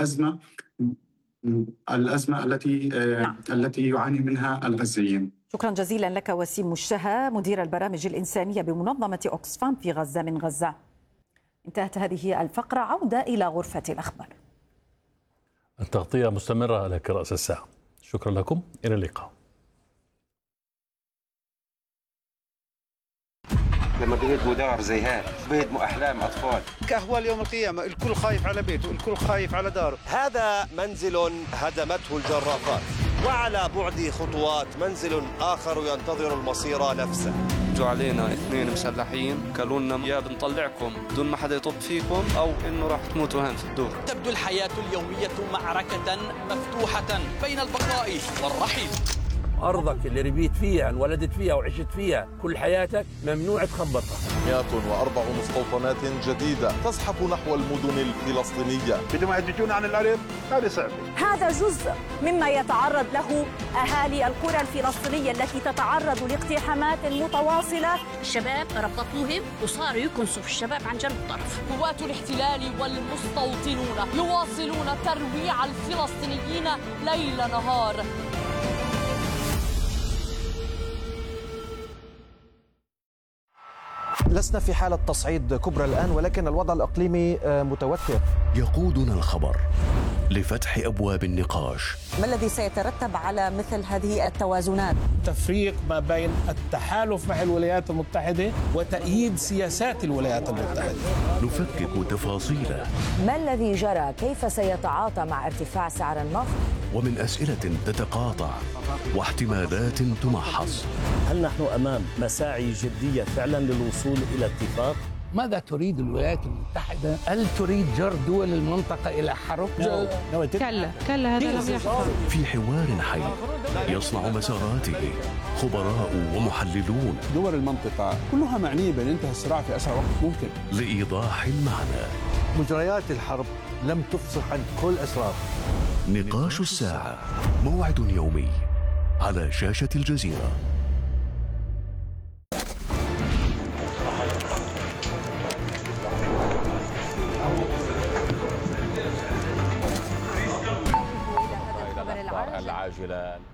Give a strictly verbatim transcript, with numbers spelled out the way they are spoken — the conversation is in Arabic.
الأزمة الأزمة التي نعم. التي يعاني منها الغزيين. شكرا جزيلا لك وسيم مشتهى مدير البرامج الإنسانية بمنظمة أوكسفام في غزة من غزة. انتهت هذه الفقرة، عودة إلى غرفة الأخبار. التغطية مستمرة لك رأس الساعة. شكرا لكم، إلى اللقاء. لما بيهدموا دار زي هاد بيهدموا أحلام أطفال. كأهوال يوم القيامة، الكل خايف على بيته، الكل خايف على داره. هذا منزل هدمته الجرافات، وعلى بعد خطوات منزل آخر ينتظر المصير نفسه. جو علينا اثنين مسلحين قالوا لنا يا بنطلعكم بدون ما حدا يطب فيكم أو إنه راح تموتوا هون في الدور. تبدو الحياة اليومية معركة مفتوحة بين البقاء والرحيل. أرضك اللي ربيت فيها انولدت فيها وعشت فيها كل حياتك ممنوع تخبطها. مئة وأربع مستوطنات جديدة تزحف نحو المدن الفلسطينية. بدهم يهدجون عن الأرض، هذه صعبة. هذا جزء مما يتعرض له أهالي القرى الفلسطينية التي تتعرض لاقتحامات متواصلة. الشباب ربطوهم وصاروا يكنسوا في الشباب عن جنب الطرف. قوات الاحتلال والمستوطنون يواصلون ترويع الفلسطينيين ليل نهار. لسنا في حالة تصعيد كبرى الآن، ولكن الوضع الإقليمي متوتر. يقودنا الخبر لفتح أبواب النقاش. ما الذي سيترتب على مثل هذه التوازنات؟ تفريق ما بين التحالف مع الولايات المتحدة وتأييد سياسات الولايات المتحدة. نفكك تفاصيله. ما الذي جرى؟ كيف سيتعاطى مع ارتفاع سعر النفط؟ ومن أسئلة تتقاطع واحتمالات تمحص. هل نحن أمام مساعي جدية فعلا للوصول إلى اتفاق؟ ماذا تريد الولايات المتحدة؟ هل تريد جر دول المنطقة إلى حرب؟ كلا كلا هذا لم يحصل. في حوار حي يصنع مساراته خبراء ومحللون. دول المنطقة كلها معنية بأن ينتهي الصراع في أسرع وقت ممكن. لإيضاح المعنى. مجريات الحرب لم تفصح عن كل أسرار. نقاش الساعة، موعد يومي على شاشة الجزيرة. العاجلة